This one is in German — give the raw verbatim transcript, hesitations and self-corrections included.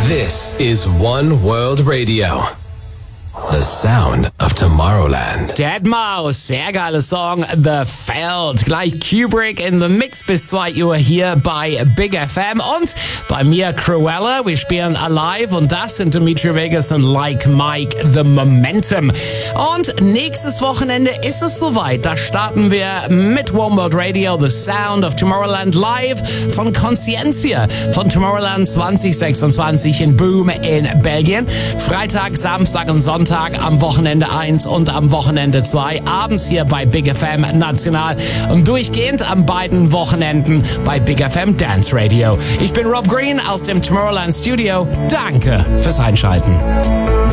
This is One World Radio. The sound of Tomorrowland. deadmau five, sehr geiler Song, The Feld. Gleich Kubrick in the Mix bis zwei Uhr hier bei Big F M und bei mir Cruella. Wir spielen Alive und das sind Dimitri Vegas und Like Mike, The Momentum. Und nächstes Wochenende ist es soweit. Da starten wir mit One World Radio, The Sound of Tomorrowland live von Conscientia von Tomorrowland zwanzig sechsundzwanzig in Boom in Belgien. Freitag, Samstag und Sonntag am Wochenende eins und am Wochenende zwei, abends hier bei Big F M National und durchgehend an beiden Wochenenden bei Big F M Dance Radio. Ich bin Rob Green aus dem Tomorrowland Studio. Danke fürs Einschalten.